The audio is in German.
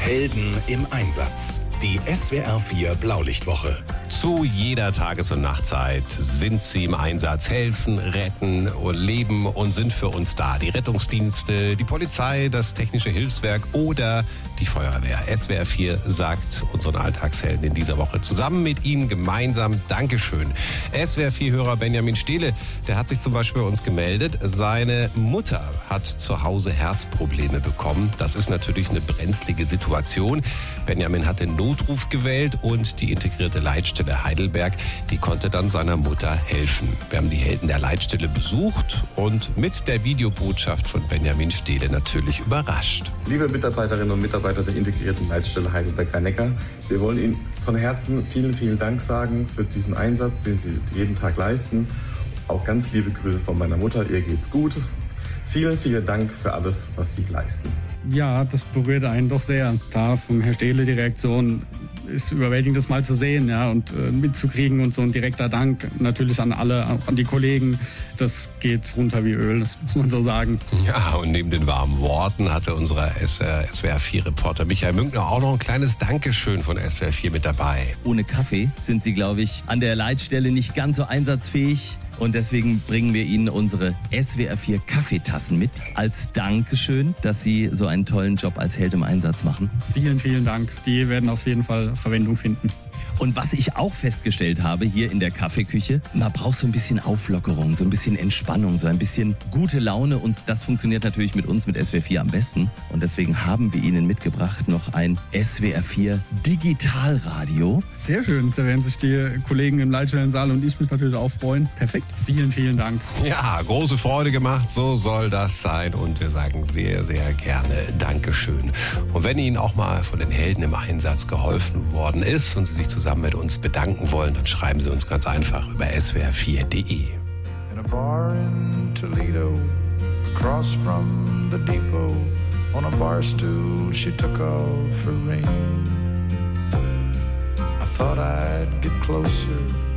Helden im Einsatz. Die SWR 4 Blaulichtwoche. Zu jeder Tages- und Nachtzeit sind sie im Einsatz, helfen, retten und leben und sind für uns da. Die Rettungsdienste, die Polizei, das Technische Hilfswerk oder die Feuerwehr. SWR 4 sagt unseren Alltagshelden in dieser Woche zusammen mit ihnen gemeinsam Dankeschön. SWR 4-Hörer Benjamin Stehle, der hat sich zum Beispiel bei uns gemeldet. Seine Mutter hat zu Hause Herzprobleme bekommen. Das ist natürlich eine brenzlige Situation. Benjamin hat den Notruf gewählt und die integrierte Leitstelle Heidelberg, die konnte dann seiner Mutter helfen. Wir haben die Helden der Leitstelle besucht und mit der Videobotschaft von Benjamin Stehle natürlich überrascht. Liebe Mitarbeiterinnen und Mitarbeiter der integrierten Leitstelle Heidelberg-Rhein-Neckar, wir wollen Ihnen von Herzen vielen, vielen Dank sagen für diesen Einsatz, den Sie jeden Tag leisten. Auch ganz liebe Grüße von meiner Mutter, ihr geht's gut. Vielen, vielen Dank für alles, was Sie leisten. Ja, das berührt einen doch sehr. Da vom Herr Stehle die Reaktion ist überwältigend, das mal zu sehen, ja, und mitzukriegen und so ein direkter Dank natürlich an alle, auch an die Kollegen. Das geht runter wie Öl, das muss man so sagen. Ja, und neben den warmen Worten hatte unser SWR 4-Reporter Michael Münkner auch noch ein kleines Dankeschön von SWR 4 mit dabei. Ohne Kaffee sind Sie, glaube ich, an der Leitstelle nicht ganz so einsatzfähig. Und deswegen bringen wir Ihnen unsere SWR 4 Kaffeetassen mit als Dankeschön, dass Sie so einen tollen Job als Held im Einsatz machen. Vielen, vielen Dank. Die werden auf jeden Fall Verwendung finden. Und was ich auch festgestellt habe hier in der Kaffeeküche, man braucht so ein bisschen Auflockerung, so ein bisschen Entspannung, so ein bisschen gute Laune. Und das funktioniert natürlich mit uns, mit SWR 4 am besten. Und deswegen haben wir Ihnen mitgebracht noch ein SWR 4 Digitalradio. Sehr schön. Da werden sich die Kollegen im Leitstellensaal und ich mich natürlich auch freuen. Perfekt. Vielen, vielen Dank. Ja, große Freude gemacht. So soll das sein. Und wir sagen sehr, sehr gerne Dankeschön. Und wenn Ihnen auch mal von den Helden im Einsatz geholfen worden ist und Sie sich zusammen mit uns bedanken wollen, dann schreiben Sie uns ganz einfach über swr4.de. In a bar in Toledo, across from the depot, on a bar stool she took off her ring. I thought I'd get closer